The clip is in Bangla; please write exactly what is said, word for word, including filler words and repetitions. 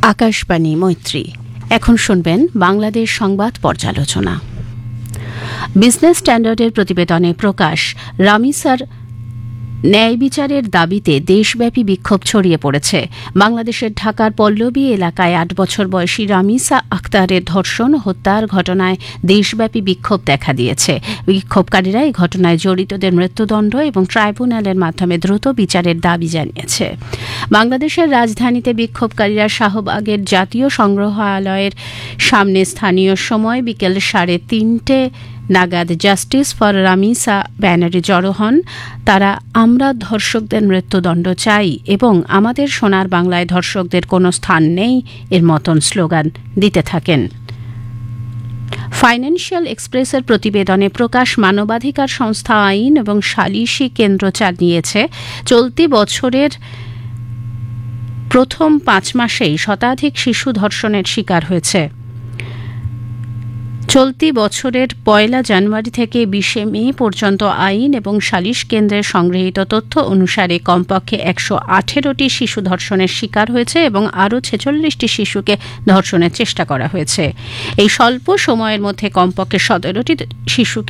আকাশবাণী মৈত্রী। এখন শুনবেন বাংলাদেশ সংবাদ পর্যালোচনা। বিজনেস স্ট্যান্ডার্ডের প্রতিবেদনে প্রকাশ, রামিসার ন্যায় বিচারের দাবিতে দেশব্যাপী বিক্ষোভ ছড়িয়ে পড়েছে। বাংলাদেশের ঢাকার পল্লবী এলাকায় আট বছর বয়সী রামিসা আক্তারের ধর্ষণ ও হত্যার ঘটনায় দেশব্যাপী বিক্ষোভ দেখা দিয়েছে। বিক্ষোভকারীরা এই ঘটনায় জড়িতদের মৃত্যুদণ্ড এবং ট্রাইব্যুনালের মাধ্যমে দ্রুত বিচারের দাবি জানিয়েছে। বাংলাদেশের রাজধানীতে বিক্ষোভকারীরা শাহবাগের জাতীয় সংগ্রহালয়ের সামনে স্থানীয় সময় বিকেল সাড়ে তিনটে নাগাদ জাস্টিস ফর রামিসা ব্যানারে জড়ো হন। তারা আমরা ধর্ষকদের মৃত্যুদণ্ড চাই এবং আমাদের সোনার বাংলায় ধর্ষকদের কোনো স্থান নেই এর মতন স্লোগান দিতে থাকেন। ফাইন্যান্সিয়াল এক্সপ্রেসের প্রতিবেদনে প্রকাশ, মানবাধিকার সংস্থা আইন এবং সালিসি কেন্দ্র জানিয়েছে চলতি বছরের প্রথম পাঁচ মাসেই শতাধিক শিশু ধর্ষণের শিকার হয়েছে। চলতি বছরের পয়লা জানুয়ারি থেকে বিশে মে পর্যন্ত আইন এবং সালিশ কেন্দ্রের সংগৃহীত তথ্য অনুসারে কমপক্ষে একশো আঠেরোটি শিশু ধর্ষণের শিকার হয়েছে এবং আরও ছেচল্লিশটি শিশুকে ধর্ষণের চেষ্টা করা হয়েছে। এই স্বল্প সময়ের মধ্যে কমপক্ষে সতেরোটি শিশুকে